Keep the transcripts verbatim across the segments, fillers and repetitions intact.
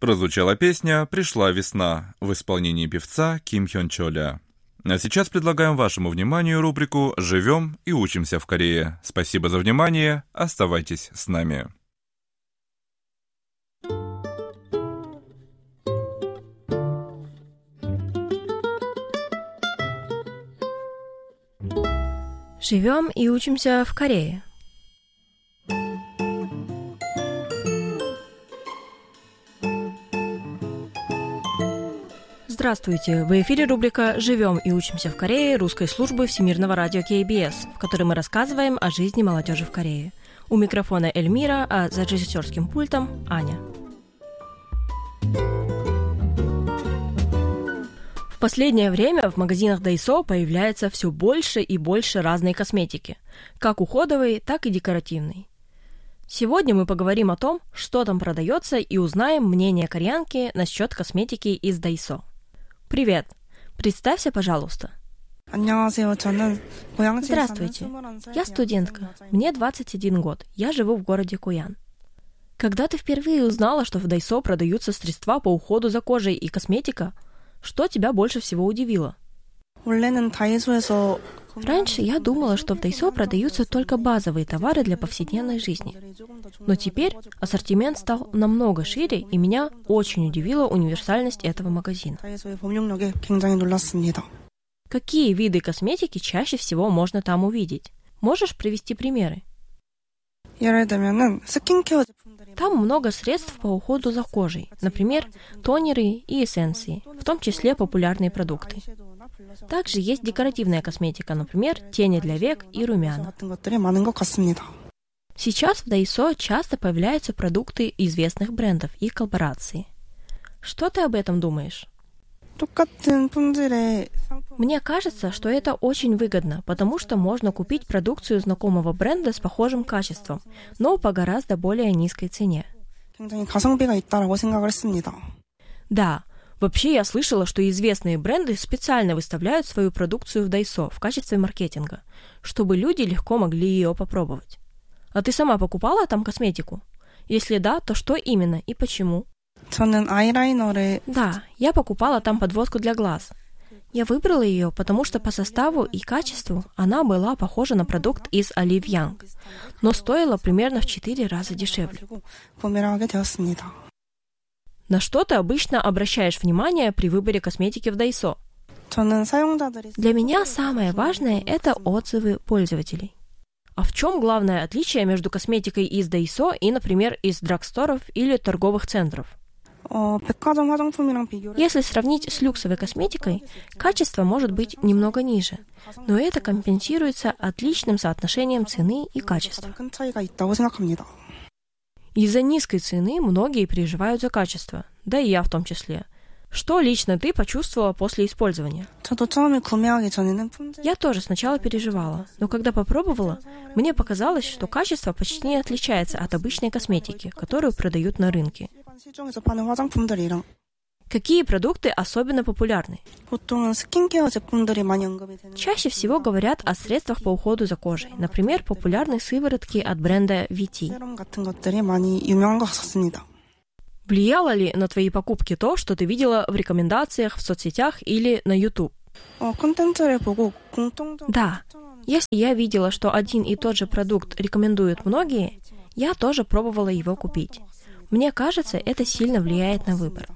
Прозвучала песня «Пришла весна» в исполнении певца Ким Хён Чоля. А сейчас предлагаем вашему вниманию рубрику «Живем и учимся в Корее». Спасибо за внимание, оставайтесь с нами. Живем и учимся в Корее. Здравствуйте! В эфире рубрика «Живем и учимся в Корее» русской службы Всемирного радио кей би эс, в которой мы рассказываем о жизни молодежи в Корее. У микрофона Эльмира, а за режиссерским пультом Аня. В последнее время в магазинах Daiso появляется все больше и больше разной косметики, как уходовой, так и декоративной. Сегодня мы поговорим о том, что там продается, и узнаем мнение кореянки насчет косметики из Daiso. Привет! Представься, пожалуйста. Здравствуйте. Я студентка. Мне двадцать один год. Я живу в городе Коян. Когда ты впервые узнала, что в Daiso продаются средства по уходу за кожей и косметика, что тебя больше всего удивило? Раньше я думала, что в Daiso продаются только базовые товары для повседневной жизни. Но теперь ассортимент стал намного шире, и меня очень удивила универсальность этого магазина. Какие виды косметики чаще всего можно там увидеть? Можешь привести примеры? Там много средств по уходу за кожей, например, тонеры и эссенции, в том числе популярные продукты. Также есть декоративная косметика, например, тени для век и румяна. Сейчас в Daiso часто появляются продукты известных брендов и коллабораций. Что ты об этом думаешь? Мне кажется, что это очень выгодно, потому что можно купить продукцию знакомого бренда с похожим качеством, но по гораздо более низкой цене. Да, вообще я слышала, что известные бренды специально выставляют свою продукцию в Daiso в качестве маркетинга, чтобы люди легко могли ее попробовать. А ты сама покупала там косметику? Если да, то что именно и почему? Да, я покупала там подводку для глаз. Я выбрала ее, потому что по составу и качеству она была похожа на продукт из Olive Young, но стоила примерно в четыре раза дешевле. На что ты обычно обращаешь внимание при выборе косметики в Daiso? Для меня самое важное – это отзывы пользователей. А в чем главное отличие между косметикой из Daiso и, например, из драгсторов или торговых центров? Если сравнить с люксовой косметикой, качество может быть немного ниже, но это компенсируется отличным соотношением цены и качества. Из-за низкой цены многие переживают за качество, да и я в том числе. Что лично ты почувствовала после использования? Я тоже сначала переживала, но когда попробовала, мне показалось, что качество почти не отличается от обычной косметики, которую продают на рынке. Какие продукты особенно популярны? Чаще всего говорят о средствах по уходу за кожей, например, популярные сыворотки от бренда ви ти. Влияло ли на твои покупки то, что ты видела в рекомендациях в соцсетях или на YouTube? Да. Если я видела, что один и тот же продукт рекомендуют многие, я тоже пробовала его купить. Мне кажется, это сильно влияет на выбор.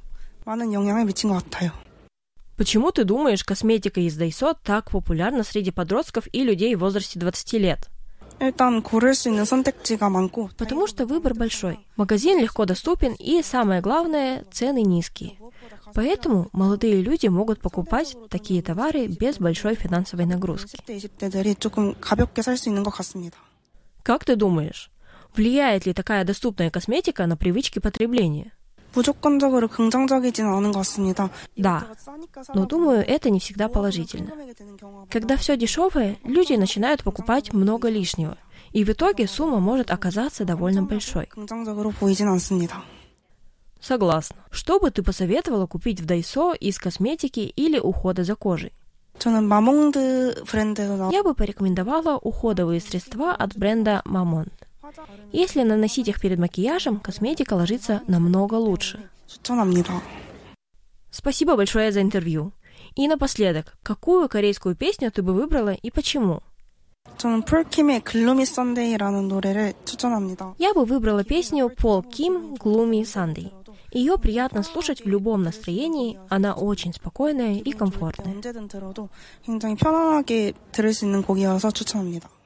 Почему ты думаешь, косметика из Daiso так популярна среди подростков и людей в возрасте двадцати лет? Потому что выбор большой. Магазин легко доступен и, самое главное, цены низкие. Поэтому молодые люди могут покупать такие товары без большой финансовой нагрузки. Как ты думаешь, влияет ли такая доступная косметика на привычки потребления? Да, но думаю, это не всегда положительно. Когда все дешевое, люди начинают покупать много лишнего, и в итоге сумма может оказаться довольно большой. Согласна. Что бы ты посоветовала купить в Daiso из косметики или ухода за кожей? Я бы порекомендовала уходовые средства от бренда Mamont. Если наносить их перед макияжем, косметика ложится намного лучше. 추천합니다. Спасибо большое за интервью. И напоследок, какую корейскую песню ты бы выбрала и почему? 저는 폴킴의 Gloomy Sunday라는 노래를 추천합니다. Я бы выбрала песню Пол Ким «Gloomy Sunday». Ее приятно слушать в любом настроении, она очень спокойная и комфортная. 언제든 들어도 굉장히 편안하게 들을 수 있는 곡이어서 추천합니다.